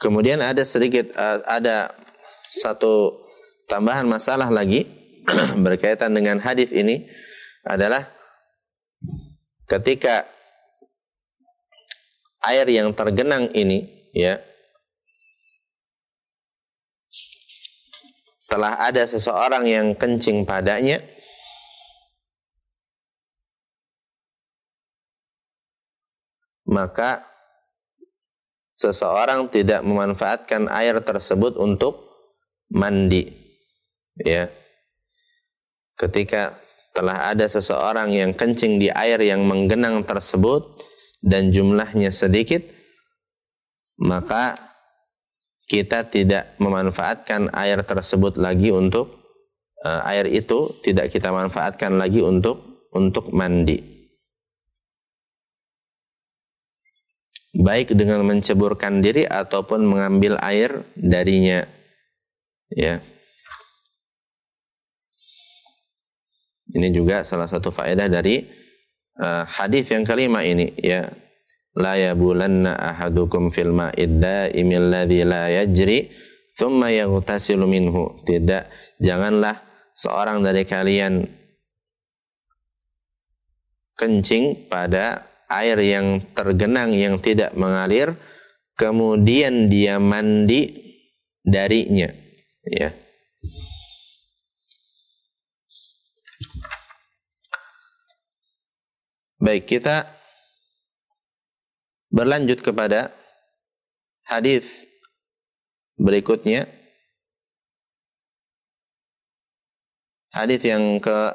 Kemudian ada satu tambahan masalah lagi berkaitan dengan hadis ini adalah ketika air yang tergenang ini ya telah ada seseorang yang kencing padanya, maka seseorang tidak memanfaatkan air tersebut untuk mandi. Ya. Ketika telah ada seseorang yang kencing di air yang menggenang tersebut dan jumlahnya sedikit, maka kita tidak memanfaatkan air tersebut lagi untuk air itu tidak kita manfaatkan lagi untuk mandi. Baik dengan menceburkan diri ataupun mengambil air darinya. Ya. Ini juga salah satu faedah dari hadis yang kelima ini, ya. La yabulanna ahadukum fil ma'id da'imil ladzi la yajri thumma yaghtasilu minhu. Tidak, janganlah seorang dari kalian kencing pada air yang tergenang yang tidak mengalir, kemudian dia mandi darinya, ya. Baik, kita berlanjut kepada hadis berikutnya. Hadis yang ke